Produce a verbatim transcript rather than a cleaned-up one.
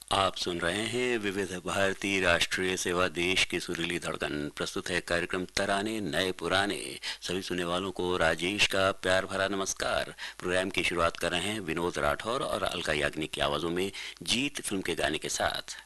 आप सुन रहे हैं विविध भारती राष्ट्रीय सेवा देश की सुरीली धड़कन। प्रस्तुत है कार्यक्रम तराने नए पुराने। सभी सुनने वालों को राजेश का प्यार भरा नमस्कार। प्रोग्राम की शुरुआत कर रहे हैं विनोद राठौर और अलका याग्निक की आवाज़ों में जीत फिल्म के गाने के साथ।